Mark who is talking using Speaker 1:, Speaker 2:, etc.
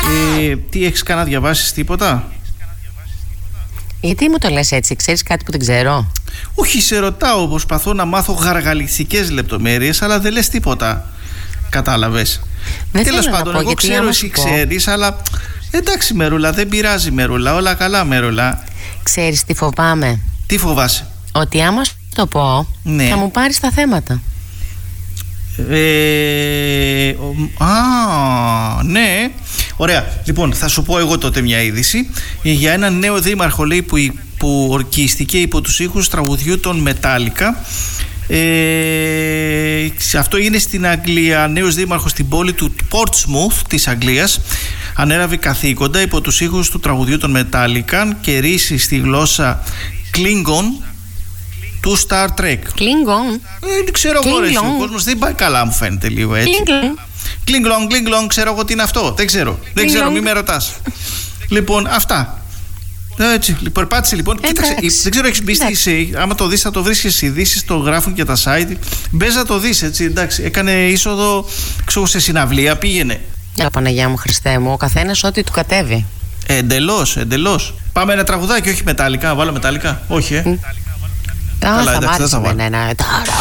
Speaker 1: Τι έχεις κάνει να διαβάσεις τίποτα?
Speaker 2: Γιατί μου το λες έτσι, ξέρεις κάτι που δεν ξέρω?
Speaker 1: Όχι, σε ρωτάω, προσπαθώ να μάθω γαργαλιστικές λεπτομέρειες, αλλά δεν λες τίποτα. Κατάλαβες? Τέλος πάντων, εγώ ξέρω, εσύ ξέρεις, αλλά εντάξει Μερούλα, δεν πειράζει Μερούλα, όλα καλά Μερούλα.
Speaker 2: Ξέρεις τι φοβάμαι?
Speaker 1: Τι φοβάσαι?
Speaker 2: Ότι άμα σου το πω,
Speaker 1: ναι,
Speaker 2: θα μου πάρεις τα θέματα.
Speaker 1: Ναι. Ωραία. Λοιπόν, θα σου πω εγώ τότε μια είδηση για έναν νέο δήμαρχο, λέει, που ορκίστηκε υπό τους ήχους τραγουδιού των Metallica. Αυτό είναι στην Αγγλία. Νέος δήμαρχος στην πόλη του Portsmouth της Αγγλίας ανέλαβε καθήκοντα υπό τους ήχους του τραγουδιού των Metallica και ρίσει στη γλώσσα Klingon του Star Trek.
Speaker 2: Klingon.
Speaker 1: Δεν ξέρω εγώ, ρε, ο κόσμος δεν πάει καλά, μου φαίνεται λίγο έτσι. Klingon, ξέρω εγώ τι είναι αυτό. Δεν ξέρω, μην με ρωτάς. Λοιπόν, αυτά. Έτσι, περπάτησε λοιπόν. Κοίταξε, δεν ξέρω, έχεις μπει άμα το δεις θα το βρεις και στις ειδήσεις, το γράφουν και τα site. Μπες να το δεις, έτσι, εντάξει. Έκανε είσοδο, ξέρω, σε συναυλία, πήγαινε.
Speaker 2: Παναγιά μου, Χριστέ μου, ο καθένας ό,τι του κατέβει.
Speaker 1: Εντελώς. Πάμε ένα τραγουδάκι, όχι Metallica, βάλω Metallica. Όχι,
Speaker 2: Καλά, εντάξει, δεν θα βάλω.